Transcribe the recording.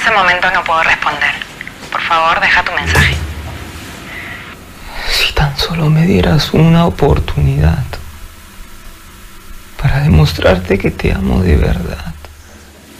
ese momento no puedo responder. Por favor, deja tu mensaje. Si tan solo me dieras una oportunidad para demostrarte que te amo de verdad.